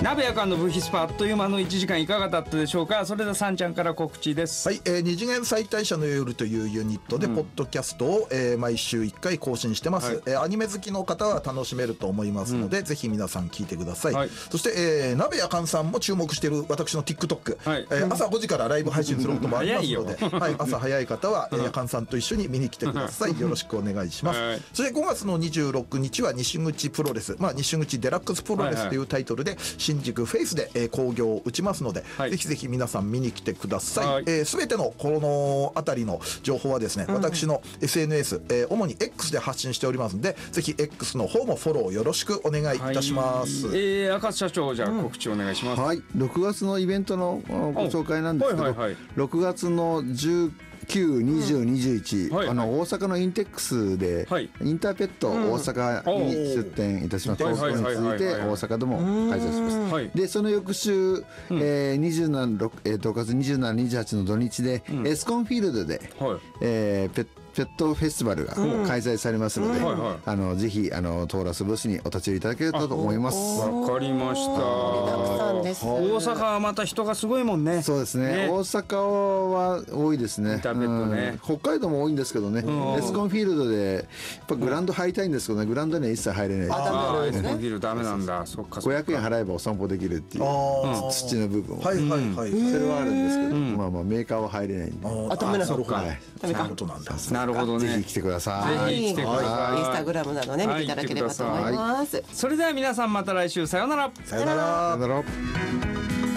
鍋やかんのブヒスパあっという間の1時間いかがだったでしょうか。それではさんちゃんから告知です。 はい、二次元再退社の夜というユニットでポッドキャストを、毎週1回更新してます、アニメ好きの方は楽しめると思いますので、ぜひ皆さん聞いてください、そして、鍋やかんさんも注目している私の TikTok、朝5時からライブ配信することもありますので朝早い方はやかんさんと一緒に見に来てください。よろしくお願いします、そして5月の26日は西口プロレス、西口デラックスプロレスというタイトルで新宿フェイスで興行を打ちますので、ぜひぜひ皆さん見に来てください。全てのこの辺りの情報はですね、私の SNS、主に X で発信しておりますので、ぜひ X の方もフォローよろしくお願いいたします。 赤津社長、じゃあ告知お願いします。 はい、6月のイベントのご紹介なんですけど、6月の19、20、21、大阪のインテックスで、インターペット大阪に出展いたします。東京に続いて大阪でも開催します。でその翌週、6月27、28の土日で、エスコンフィールドで、ペットフェスティバルが開催されますので、ぜひトーラスブースにお立ち寄りいただければと思います。 わかりました。大阪はまた人がすごいもんね。 そうですね、大阪は多いですね。北海道も多いんですけどね、エスコンフィールドでやっぱグラウンド入りたいんですけどね、グラウンドには一切入れない。 エスコンフィールドダメなんだ。そっか、 500円払えばお散歩できるっていう土の部分を、それはあるんですけど、メーカーは入れないんで。 ダメなのか。そういうことなんだ。 なるほどね。 ぜひ来てください。 ぜひ来てください。 インスタグラムなどね、見ていただければと思います。 それでは皆さんまた来週、さようなら。 さようなら。